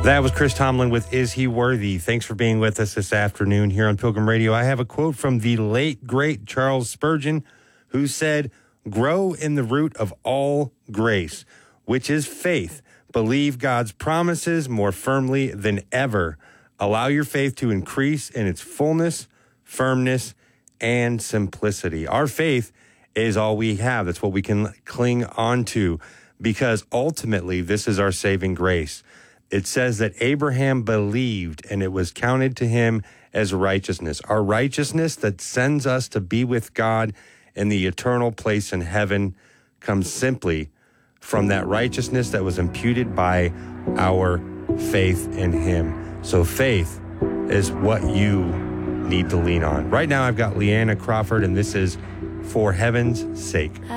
That was Chris Tomlin with Is He Worthy? Thanks for being with us this afternoon here on Pilgrim Radio. I have a quote from the late, great Charles Spurgeon, who said, "Grow in the root of all grace, which is faith. Believe God's promises more firmly than ever. Allow your faith to increase in its fullness, firmness, and simplicity." Our faith is all we have. That's what we can cling on to, because ultimately this is our saving grace. It says that Abraham believed and it was counted to him as righteousness. Our righteousness that sends us to be with God in the eternal place in heaven comes simply from that righteousness that was imputed by our faith in him. So faith is what you need to lean on. Right now I've got Leanna Crawford, and this is For Heaven's Sake.